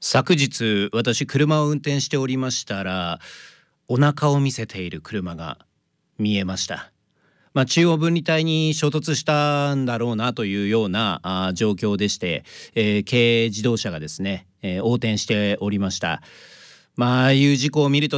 昨日、私車を運転しておりましたら、お腹を見せている車が見えました。中央分離帯に衝突したんだろうなというような状況でして、軽自動車がですね、横転しておりました。ああいう事故を見ると